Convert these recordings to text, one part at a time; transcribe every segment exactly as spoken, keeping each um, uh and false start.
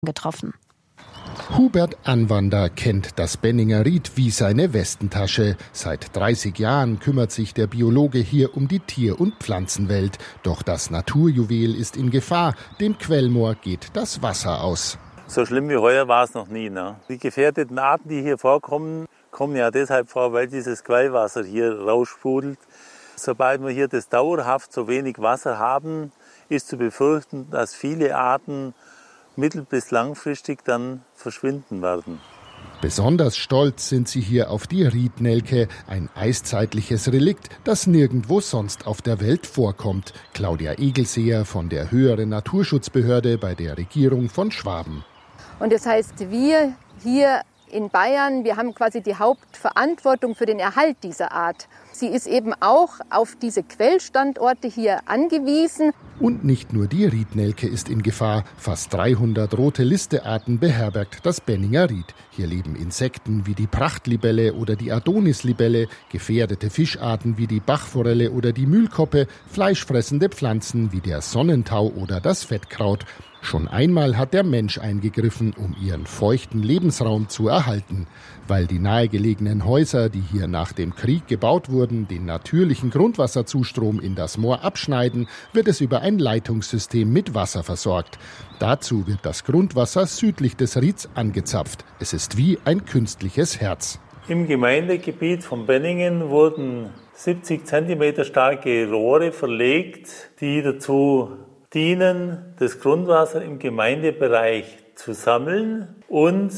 getroffen. Hubert Anwander kennt das Benninger Ried wie seine Westentasche. Seit dreißig Jahren kümmert sich der Biologe hier um die Tier- und Pflanzenwelt. Doch das Naturjuwel ist in Gefahr. Dem Quellmoor geht das Wasser aus. So schlimm wie heuer war es noch nie. Ne? Die gefährdeten Arten, die hier vorkommen, kommen ja deshalb vor, weil dieses Quellwasser hier raussprudelt. Sobald wir hier das dauerhaft so wenig Wasser haben, ist zu befürchten, dass viele Arten mittel- bis langfristig dann verschwinden werden. Besonders stolz sind sie hier auf die Riednelke, ein eiszeitliches Relikt, das nirgendwo sonst auf der Welt vorkommt. Claudia Egelseher von der Höheren Naturschutzbehörde bei der Regierung von Schwaben. Und das heißt, wir hier in Bayern, wir haben quasi die Hauptverantwortung für den Erhalt dieser Art. Sie ist eben auch auf diese Quellstandorte hier angewiesen. Und nicht nur die Riednelke ist in Gefahr. Fast dreihundert rote Listearten beherbergt das Benninger Ried. Hier leben Insekten wie die Prachtlibelle oder die Adonislibelle, gefährdete Fischarten wie die Bachforelle oder die Mühlkoppe, fleischfressende Pflanzen wie der Sonnentau oder das Fettkraut. Schon einmal hat der Mensch eingegriffen, um ihren feuchten Lebensraum zu erhalten. Weil die nahegelegenen Häuser, die hier nach dem Krieg gebaut wurden, den natürlichen Grundwasserzustrom in das Moor abschneiden, wird es über ein Leitungssystem mit Wasser versorgt. Dazu wird das Grundwasser südlich des Rieds angezapft. Es ist wie ein künstliches Herz. Im Gemeindegebiet von Benningen wurden siebzig Zentimeter starke Rohre verlegt, die dazu dienen, das Grundwasser im Gemeindebereich zu sammeln und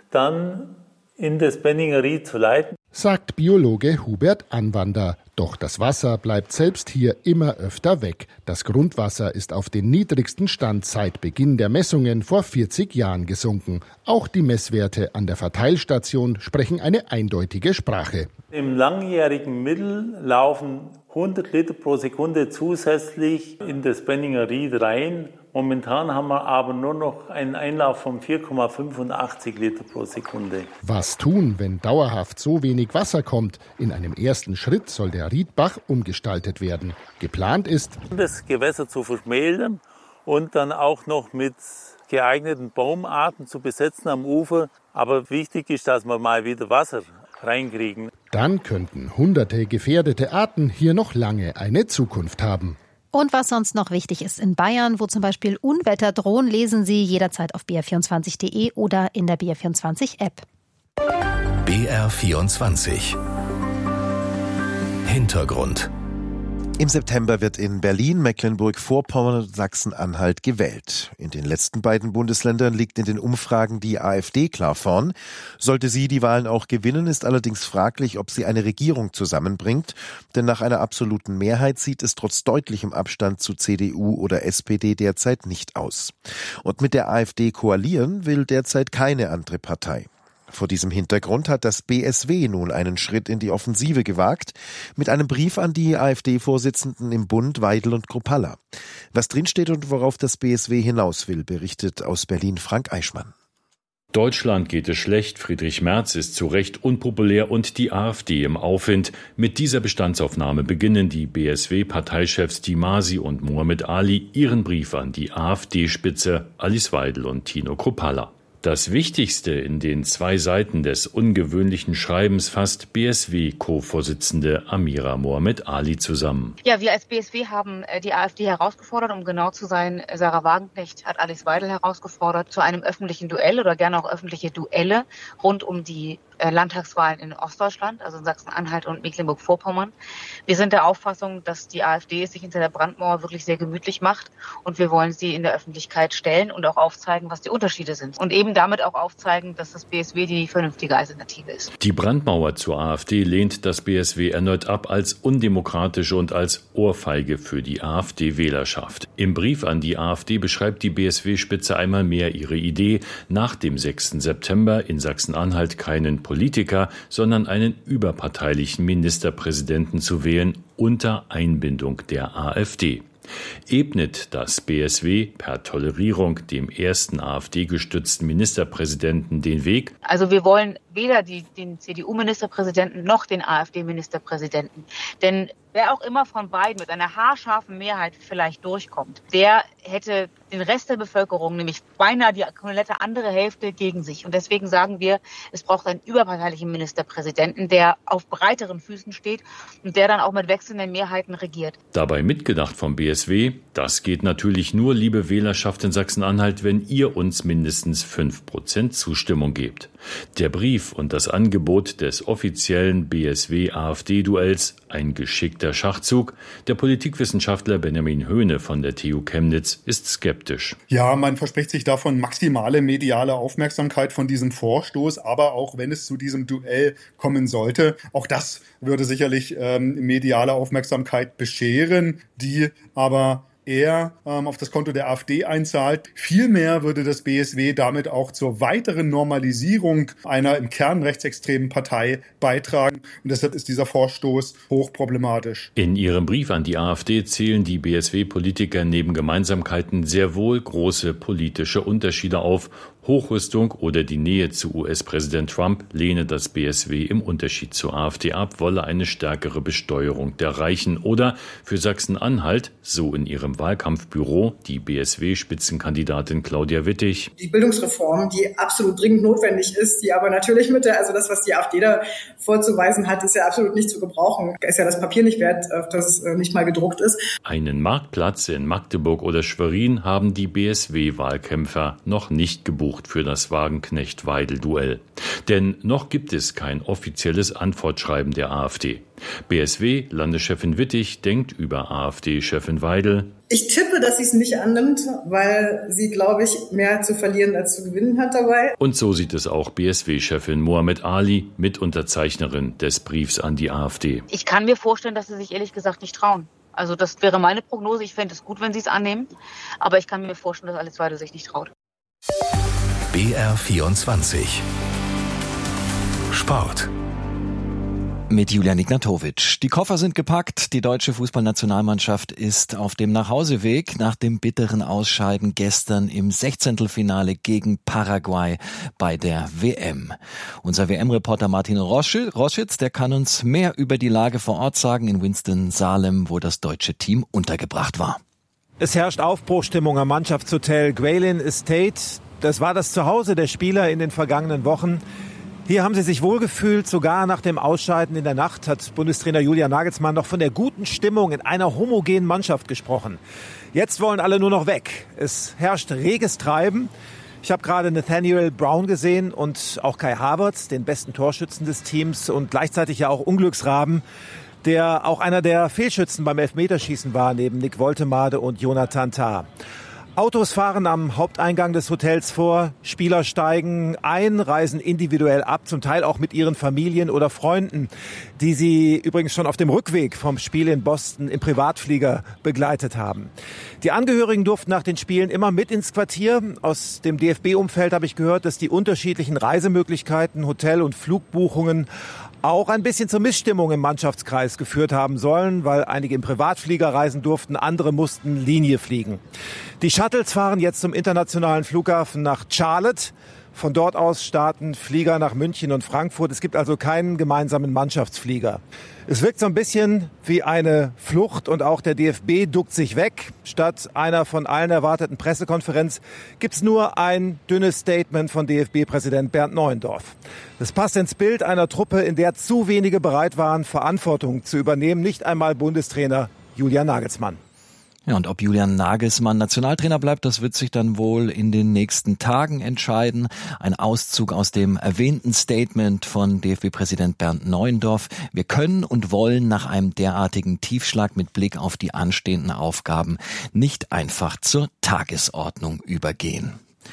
dann in das Benninger Ried zu leiten. Sagt Biologe Hubert Anwander. Doch das Wasser bleibt selbst hier immer öfter weg. Das Grundwasser ist auf den niedrigsten Stand seit Beginn der Messungen vor vierzig Jahren gesunken. Auch die Messwerte an der Verteilstation sprechen eine eindeutige Sprache. Im langjährigen Mittel laufen hundert Liter pro Sekunde zusätzlich in das Benninger Ried rein. Momentan haben wir aber nur noch einen Einlauf von vier Komma fünfundachtzig Liter pro Sekunde. Was tun, wenn dauerhaft so wenig Wasser kommt? In einem ersten Schritt soll der Riedbach umgestaltet werden. Geplant ist, das Gewässer zu verschmälern und dann auch noch mit geeigneten Baumarten zu besetzen am Ufer. Aber wichtig ist, dass wir mal wieder Wasser reinkriegen. Dann könnten hunderte gefährdete Arten hier noch lange eine Zukunft haben. Und was sonst noch wichtig ist in Bayern, wo zum Beispiel Unwetter drohen, lesen Sie jederzeit auf b r vierundzwanzig punkt de oder in der B R vierundzwanzig App. B R vierundzwanzig Hintergrund. Im September wird in Berlin, Mecklenburg-Vorpommern und Sachsen-Anhalt gewählt. In den letzten beiden Bundesländern liegt in den Umfragen die AfD klar vorn. Sollte sie die Wahlen auch gewinnen, ist allerdings fraglich, ob sie eine Regierung zusammenbringt. Denn nach einer absoluten Mehrheit sieht es trotz deutlichem Abstand zu C D U oder S P D derzeit nicht aus. Und mit der AfD koalieren will derzeit keine andere Partei. Vor diesem Hintergrund hat das B S W nun einen Schritt in die Offensive gewagt, mit einem Brief an die AfD-Vorsitzenden im Bund Weidel und Kruppalla. Was drinsteht und worauf das B S W hinaus will, berichtet aus Berlin Frank Eichmann. Deutschland geht es schlecht, Friedrich Merz ist zu Recht unpopulär und die AfD im Aufwind. Mit dieser Bestandsaufnahme beginnen die B S W-Parteichefs Dimasi und Mohammed Ali ihren Brief an die AfD-Spitze Alice Weidel und Tino Kruppalla. Das Wichtigste in den zwei Seiten des ungewöhnlichen Schreibens fasst B S W-Co-Vorsitzende Amira Mohammed Ali zusammen. Ja, wir als B S W haben die AfD herausgefordert, um genau zu sein. Sarah Wagenknecht hat Alice Weidel herausgefordert zu einem öffentlichen Duell oder gerne auch öffentliche Duelle rund um die Landtagswahlen in Ostdeutschland, also in Sachsen-Anhalt und Mecklenburg-Vorpommern. Wir sind der Auffassung, dass die AfD es sich hinter der Brandmauer wirklich sehr gemütlich macht und wir wollen sie in der Öffentlichkeit stellen und auch aufzeigen, was die Unterschiede sind. Und eben damit auch aufzeigen, dass das B S W die vernünftige Alternative ist. Die Brandmauer zur AfD lehnt das B S W erneut ab als undemokratisch und als Ohrfeige für die AfD-Wählerschaft. Im Brief an die AfD beschreibt die B S W-Spitze einmal mehr ihre Idee, nach dem sechsten September in Sachsen-Anhalt keinen Politiker, sondern einen überparteilichen Ministerpräsidenten zu wählen unter Einbindung der AfD. Ebnet das B S W per Tolerierung dem ersten AfD-gestützten Ministerpräsidenten den Weg? Also wir wollen weder die, den C D U-Ministerpräsidenten noch den AfD-Ministerpräsidenten. Denn wer auch immer von beiden mit einer haarscharfen Mehrheit vielleicht durchkommt, der hätte den Rest der Bevölkerung, nämlich beinahe die komplette andere Hälfte, gegen sich. Und deswegen sagen wir, es braucht einen überparteilichen Ministerpräsidenten, der auf breiteren Füßen steht und der dann auch mit wechselnden Mehrheiten regiert. Dabei mitgedacht vom B S W, das geht natürlich nur, liebe Wählerschaft in Sachsen-Anhalt, wenn ihr uns mindestens fünf Prozent Zustimmung gebt. Der Brief und das Angebot des offiziellen B S W-A f D-Duells, ein geschickter Schachzug. Der Politikwissenschaftler Benjamin Höhne von der T U Chemnitz ist skeptisch. Ja, man verspricht sich davon maximale mediale Aufmerksamkeit von diesem Vorstoß, aber auch wenn es zu diesem Duell kommen sollte, auch das würde sicherlich ähm, mediale Aufmerksamkeit bescheren, die aber eher ähm, auf das Konto der AfD einzahlt. Vielmehr würde das B S W damit auch zur weiteren Normalisierung einer im Kern rechtsextremen Partei beitragen. Und deshalb ist dieser Vorstoß hochproblematisch. In ihrem Brief an die AfD zählen die B S W-Politiker neben Gemeinsamkeiten sehr wohl große politische Unterschiede auf. Hochrüstung oder die Nähe zu U S-Präsident Trump lehne das B S W im Unterschied zur AfD ab, wolle eine stärkere Besteuerung der Reichen. Oder für Sachsen-Anhalt, so in ihrem Wahlkampfbüro, die B S W-Spitzenkandidatin Claudia Wittig. Die Bildungsreform, die absolut dringend notwendig ist, die aber natürlich mit der, also das, was die AfD da vorzuweisen hat, ist ja absolut nicht zu gebrauchen. Ist ja das Papier nicht wert, auf das es nicht mal gedruckt ist. Einen Marktplatz in Magdeburg oder Schwerin haben die B S W-Wahlkämpfer noch nicht gebucht für das Wagenknecht-Weidel-Duell. Denn noch gibt es kein offizielles Antwortschreiben der AfD. B S W-Landeschefin Wittig denkt über AfD-Chefin Weidel: Ich tippe, dass sie es nicht annimmt, weil sie, glaube ich, mehr zu verlieren als zu gewinnen hat dabei. Und so sieht es auch B S W-Chefin Mohamed Ali, Mitunterzeichnerin des Briefs an die AfD. Ich kann mir vorstellen, dass sie sich ehrlich gesagt nicht trauen. Also das wäre meine Prognose. Ich fände es gut, wenn sie es annehmen. Aber ich kann mir vorstellen, dass Alice Weidel sich nicht traut. B R vierundzwanzig Sport mit Julian Ignatowitsch. Die Koffer sind gepackt. Die deutsche Fußballnationalmannschaft ist auf dem Nachhauseweg nach dem bitteren Ausscheiden gestern im Sechzehntelfinale gegen Paraguay bei der W M. Unser W M-Reporter Martin Roschitz, der kann uns mehr über die Lage vor Ort sagen in Winston-Salem, wo das deutsche Team untergebracht war. Es herrscht Aufbruchstimmung am Mannschaftshotel Gwailin Estate. Das war das Zuhause der Spieler in den vergangenen Wochen. Hier haben sie sich wohlgefühlt, sogar nach dem Ausscheiden in der Nacht hat Bundestrainer Julian Nagelsmann noch von der guten Stimmung in einer homogenen Mannschaft gesprochen. Jetzt wollen alle nur noch weg. Es herrscht reges Treiben. Ich habe gerade Nathaniel Brown gesehen und auch Kai Havertz, den besten Torschützen des Teams und gleichzeitig ja auch Unglücksraben, der auch einer der Fehlschützen beim Elfmeterschießen war, neben Nick Woltemade und Jonathan Tah. Autos fahren am Haupteingang des Hotels vor, Spieler steigen ein, reisen individuell ab, zum Teil auch mit ihren Familien oder Freunden, die sie übrigens schon auf dem Rückweg vom Spiel in Boston im Privatflieger begleitet haben. Die Angehörigen durften nach den Spielen immer mit ins Quartier. Aus dem D F B-Umfeld habe ich gehört, dass die unterschiedlichen Reisemöglichkeiten, Hotel- und Flugbuchungen auch ein bisschen zur Missstimmung im Mannschaftskreis geführt haben sollen, weil einige im Privatflieger reisen durften, andere mussten Linie fliegen. Die Shuttles fahren jetzt zum internationalen Flughafen nach Charlotte. Von dort aus starten Flieger nach München und Frankfurt. Es gibt also keinen gemeinsamen Mannschaftsflieger. Es wirkt so ein bisschen wie eine Flucht und auch der D F B duckt sich weg. Statt einer von allen erwarteten Pressekonferenz gibt's nur ein dünnes Statement von D F B-Präsident Bernd Neuendorf. Das passt ins Bild einer Truppe, in der zu wenige bereit waren, Verantwortung zu übernehmen. Nicht einmal Bundestrainer Julian Nagelsmann. Ja, und ob Julian Nagelsmann Nationaltrainer bleibt, das wird sich dann wohl in den nächsten Tagen entscheiden. Ein Auszug aus dem erwähnten Statement von D F B-Präsident Bernd Neuendorf. Wir können und wollen nach einem derartigen Tiefschlag mit Blick auf die anstehenden Aufgaben nicht einfach zur Tagesordnung übergehen.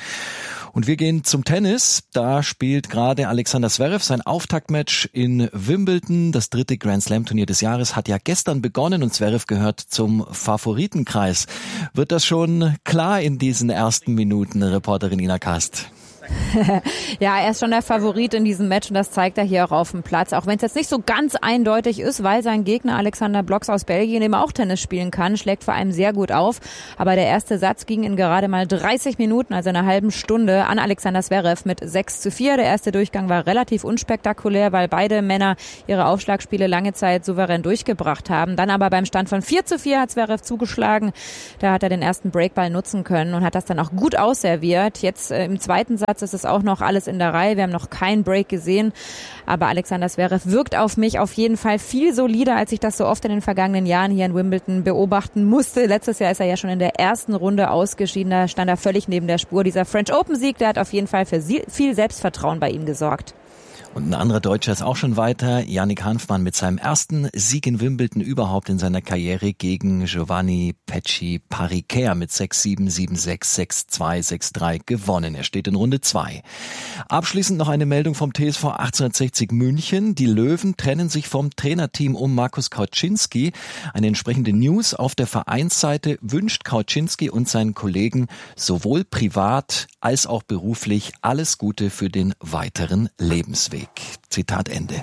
Und wir gehen zum Tennis. Da spielt gerade Alexander Zverev sein Auftaktmatch in Wimbledon. Das dritte Grand-Slam-Turnier des Jahres hat ja gestern begonnen und Zverev gehört zum Favoritenkreis. Wird das schon klar in diesen ersten Minuten, Reporterin Ina Kast? Ja, er ist schon der Favorit in diesem Match und das zeigt er hier auch auf dem Platz. Auch wenn es jetzt nicht so ganz eindeutig ist, weil sein Gegner Alexander Bloks aus Belgien eben auch Tennis spielen kann, schlägt vor allem sehr gut auf. Aber der erste Satz ging in gerade mal dreißig Minuten, also einer halben Stunde, an Alexander Zverev mit sechs zu vier. Der erste Durchgang war relativ unspektakulär, weil beide Männer ihre Aufschlagspiele lange Zeit souverän durchgebracht haben. Dann aber beim Stand von vier zu vier hat Zverev zugeschlagen. Da hat er den ersten Breakball nutzen können und hat das dann auch gut ausserviert. Jetzt äh, im zweiten Satz ist es auch noch alles in der Reihe. Wir haben noch keinen Break gesehen. Aber Alexander Zverev wirkt auf mich auf jeden Fall viel solider, als ich das so oft in den vergangenen Jahren hier in Wimbledon beobachten musste. Letztes Jahr ist er ja schon in der ersten Runde ausgeschieden. Da stand er völlig neben der Spur. Dieser French Open-Sieg, der hat auf jeden Fall für viel Selbstvertrauen bei ihm gesorgt. Und ein anderer Deutscher ist auch schon weiter. Yannick Hanfmann mit seinem ersten Sieg in Wimbledon überhaupt in seiner Karriere gegen Giovanni Pecci Pariker mit sechs sieben, sieben sechs, sechs zwei, sechs drei gewonnen. Er steht in Runde zwei. Abschließend noch eine Meldung vom T S V achtzehnhundertsechzig München. Die Löwen trennen sich vom Trainerteam um Markus Kauczynski. Eine entsprechende News auf der Vereinsseite wünscht Kauczynski und seinen Kollegen sowohl privat als auch beruflich alles Gute für den weiteren Lebensweg. Zitat Ende.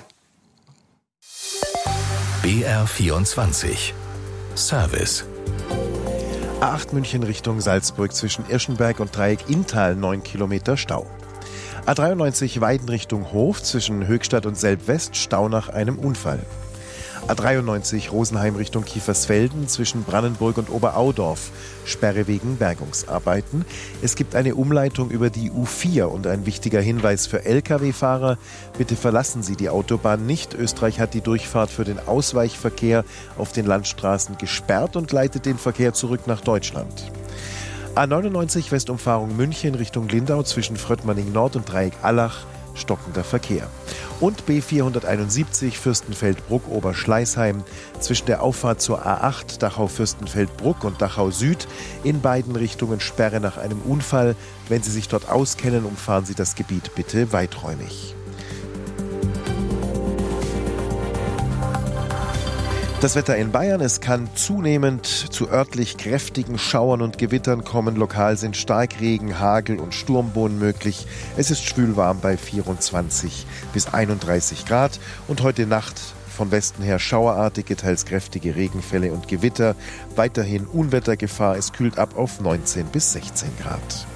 B R vierundzwanzig Service. A acht München Richtung Salzburg zwischen Irschenberg und Dreieck Inntal neun Kilometer Stau. A dreiundneunzig Weiden Richtung Hof zwischen Höchstadt und Selb-West Stau nach einem Unfall. A dreiundneunzig Rosenheim Richtung Kiefersfelden zwischen Brannenburg und Oberaudorf. Sperre wegen Bergungsarbeiten. Es gibt eine Umleitung über die U vier und ein wichtiger Hinweis für L K W-Fahrer. Bitte verlassen Sie die Autobahn nicht. Österreich hat die Durchfahrt für den Ausweichverkehr auf den Landstraßen gesperrt und leitet den Verkehr zurück nach Deutschland. A neunundneunzig Westumfahrung München Richtung Lindau zwischen Fröttmanning Nord und Dreieck Allach. Stockender Verkehr. Und B vierhunderteinundsiebzig Fürstenfeldbruck Oberschleißheim zwischen der Auffahrt zur A acht Dachau-Fürstenfeldbruck und Dachau Süd in beiden Richtungen Sperre nach einem Unfall. Wenn Sie sich dort auskennen, umfahren Sie das Gebiet bitte weiträumig. Das Wetter in Bayern, es kann zunehmend zu örtlich kräftigen Schauern und Gewittern kommen. Lokal sind Starkregen, Hagel und Sturmboen möglich. Es ist schwülwarm bei vierundzwanzig bis einunddreißig Grad. Und heute Nacht von Westen her schauerartige, teils kräftige Regenfälle und Gewitter. Weiterhin Unwettergefahr. Es kühlt ab auf neunzehn bis sechzehn Grad.